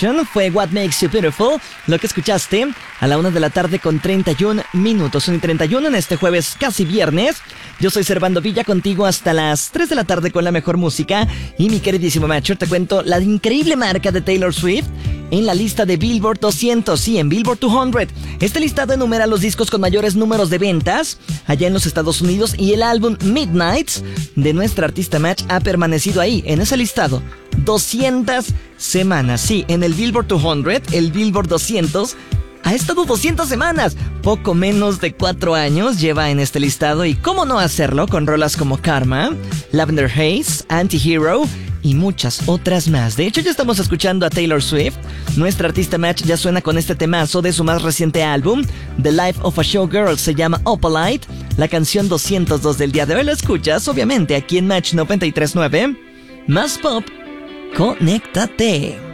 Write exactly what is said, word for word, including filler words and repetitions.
Generation fue What Makes You Beautiful, lo que escuchaste a la una de la tarde con treinta y un minutos, una y treinta y uno en este jueves casi viernes. Yo soy Servando Villa, contigo hasta las tres de la tarde con la mejor música. Y mi queridísimo Macho, te cuento la increíble marca de Taylor Swift en la lista de Billboard doscientos, sí, en Billboard doscientos. Este listado enumera los discos con mayores números de ventas allá en los Estados Unidos, y el álbum Midnights de nuestra artista Match ha permanecido ahí, en ese listado, doscientas semanas. Sí, en el Billboard doscientos, el Billboard doscientos ha estado doscientas semanas, poco menos de cuatro años lleva en este listado, y cómo no hacerlo con rolas como Karma, Lavender Haze, Anti-Hero y muchas otras más. De hecho, ya estamos escuchando a Taylor Swift. Nuestra artista Match ya suena con este temazo de su más reciente álbum, The Life of a Showgirl, se llama Opalite, la canción doscientos dos del día de hoy. La escuchas, obviamente, aquí en Match noventa y tres punto nueve. Más pop, conéctate.